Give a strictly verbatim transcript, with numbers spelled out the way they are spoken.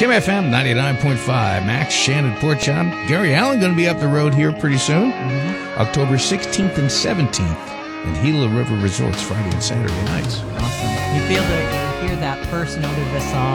Kim F M ninety-nine point five. Max, Shannon, Port John. Gary Allen going to be up the road here pretty soon. Mm-hmm. October sixteenth and seventeenth. And Gila River Resorts Friday and Saturday nights. Awesome. You feel to hear that first note of the song.